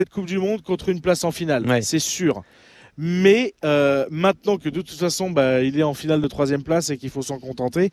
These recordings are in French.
cette Coupe du Monde contre une place en finale, Ouais. c'est sûr. Mais maintenant que de toute façon il est en finale de 3e place et qu'il faut s'en contenter,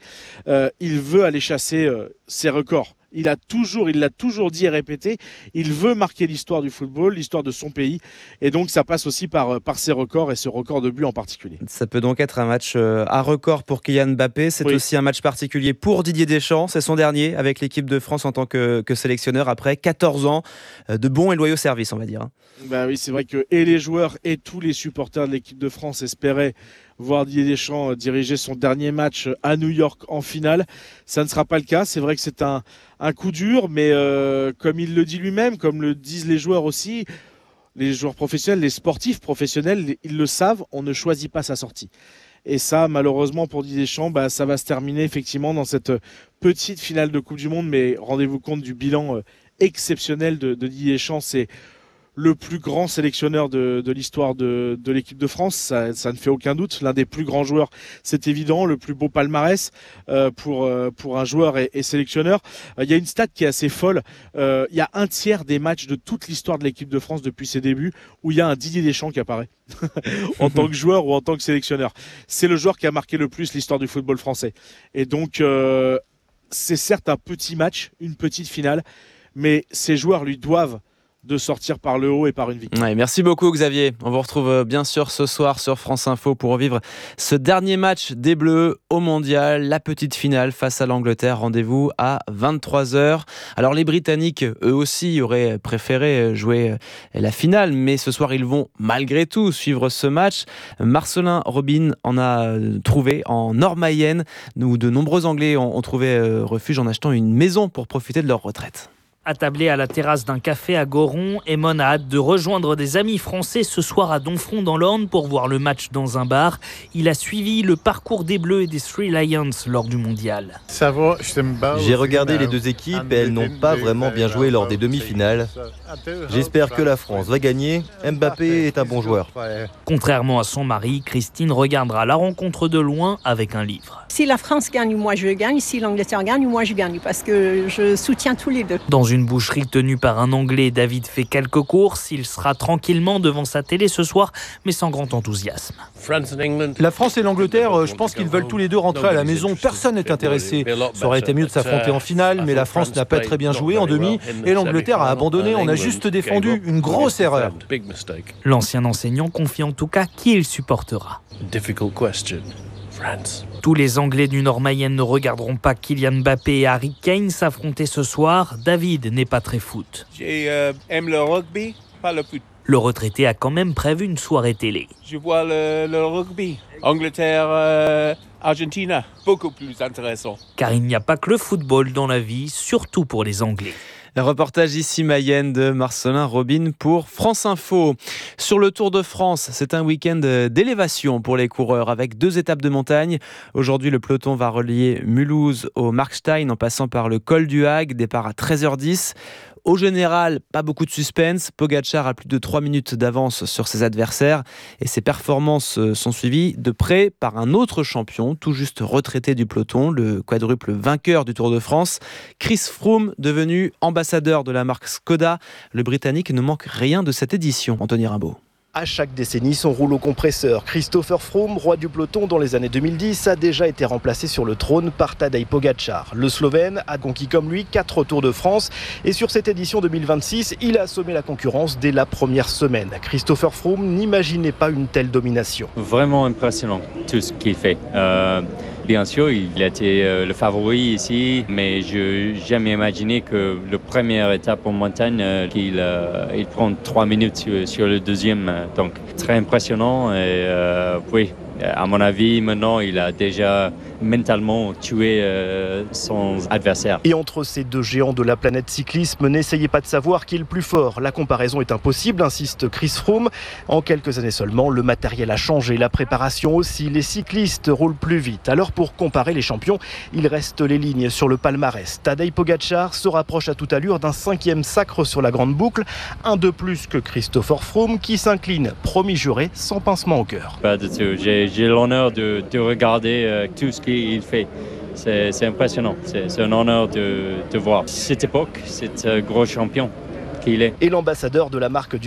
il veut aller chasser ses records. Il l'a toujours dit et répété, il veut marquer l'histoire du football, l'histoire de son pays. Et donc ça passe aussi par ses records et ce record de but en particulier. Ça peut donc être un match à record pour Kylian Mbappé. C'est aussi un match particulier pour Didier Deschamps. C'est son dernier avec l'équipe de France en tant que sélectionneur après 14 ans de bons et loyaux services, on va dire. Oui, c'est vrai que et les joueurs et tous les supporters de l'équipe de France espéraient voir Didier Deschamps diriger son dernier match à New York en finale. Ça ne sera pas le cas. C'est vrai que c'est un coup dur, mais comme il le dit lui-même, comme le disent les joueurs aussi, les joueurs professionnels, les sportifs professionnels, ils le savent, on ne choisit pas sa sortie. Et ça, malheureusement pour Didier Deschamps, ça va se terminer effectivement dans cette petite finale de Coupe du Monde. Mais rendez-vous compte du bilan exceptionnel de Didier Deschamps. C'est le plus grand sélectionneur de l'histoire de l'équipe de France, ça ne fait aucun doute. L'un des plus grands joueurs, c'est évident. Le plus beau palmarès pour un joueur et sélectionneur. Il y a une stat qui est assez folle. Il y a un tiers des matchs de toute l'histoire de l'équipe de France depuis ses débuts où il y a un Didier Deschamps qui apparaît en tant que joueur ou en tant que sélectionneur. C'est le joueur qui a marqué le plus l'histoire du football français. Et donc, c'est certes un petit match, une petite finale, mais ces joueurs lui doivent de sortir par le haut et par une victoire. Ouais, merci beaucoup Xavier. On vous retrouve bien sûr ce soir sur France Info pour revivre ce dernier match des Bleus au Mondial, la petite finale face à l'Angleterre. Rendez-vous à 23h. Alors les Britanniques, eux aussi, auraient préféré jouer la finale, mais ce soir ils vont malgré tout suivre ce match. Marcelin Robin en a trouvé en Nord-Mayenne, où de nombreux Anglais ont trouvé refuge en achetant une maison pour profiter de leur retraite. Attablé à la terrasse d'un café à Goron, Emon a hâte de rejoindre des amis français ce soir à Domfront dans l'Orne pour voir le match dans un bar. Il a suivi le parcours des Bleus et des Three Lions lors du Mondial. J'ai regardé les deux équipes et elles n'ont pas vraiment bien joué lors des demi-finales. J'espère que la France va gagner. Mbappé est un bon joueur. Contrairement à son mari, Christine regardera la rencontre de loin avec un livre. Si la France gagne, moi je gagne. Si l'Angleterre gagne, moi je gagne. Parce que je soutiens tous les deux. Dans une boucherie tenue par un Anglais, David fait quelques courses. Il sera tranquillement devant sa télé ce soir, mais sans grand enthousiasme. La France et l'Angleterre, je pense qu'ils veulent tous les deux rentrer à la maison. Personne n'est intéressé. Ça aurait été mieux de s'affronter en finale, mais la France n'a pas très bien joué en demi et l'Angleterre a abandonné. On a juste défendu une grosse erreur. L'ancien enseignant confie en tout cas qui il supportera. Tous les Anglais du Nord-Mayenne ne regarderont pas Kylian Mbappé et Harry Kane s'affronter ce soir. David n'est pas très foot. J'aime le rugby, pas le foot. Le retraité a quand même prévu une soirée télé. Je vois le rugby. Angleterre, Argentina, beaucoup plus intéressant. Car il n'y a pas que le football dans la vie, surtout pour les Anglais. Le reportage ici Mayenne de Marcelin Robin pour France Info. Sur le Tour de France, c'est un week-end d'élévation pour les coureurs avec 2 étapes de montagne. Aujourd'hui, le peloton va relier Mulhouse au Markstein en passant par le col du Hague, départ à 13h10. Au général, pas beaucoup de suspense. Pogačar a plus de 3 minutes d'avance sur ses adversaires et ses performances sont suivies de près par un autre champion, tout juste retraité du peloton, le quadruple vainqueur du Tour de France, Chris Froome, devenu ambassadeur de la marque Skoda. Le Britannique ne manque rien de cette édition, Anthony Rimbaud. À chaque décennie, son rouleau compresseur. Christopher Froome, roi du peloton dans les années 2010, a déjà été remplacé sur le trône par Tadej Pogačar. Le Slovène a conquis comme lui 4 Tours de France et sur cette édition 2026, il a assommé la concurrence dès la première semaine. Christopher Froome n'imaginait pas une telle domination. Vraiment impressionnant tout ce qu'il fait. Bien sûr, il a été le favori ici, mais je n'ai jamais imaginé que la première étape en montagne, qu'il prend 3 minutes sur le deuxième. Donc, très impressionnant. Et oui, à mon avis, maintenant, il a déjà mentalement tué son adversaire. Et entre ces deux géants de la planète cyclisme, n'essayez pas de savoir qui est le plus fort. La comparaison est impossible, insiste Chris Froome. En quelques années seulement, le matériel a changé, la préparation aussi, les cyclistes roulent plus vite. Alors pour comparer les champions, il reste les lignes sur le palmarès. Tadej Pogačar se rapproche à toute allure d'un 5e sacre sur la grande boucle, un de plus que Christopher Froome qui s'incline, promis juré, sans pincement au cœur. Pas du tout. J'ai l'honneur de regarder tout ce qu'il fait. C'est impressionnant. C'est un honneur de voir. Cette époque, c'est un gros champion qu'il est. Et l'ambassadeur de la marque du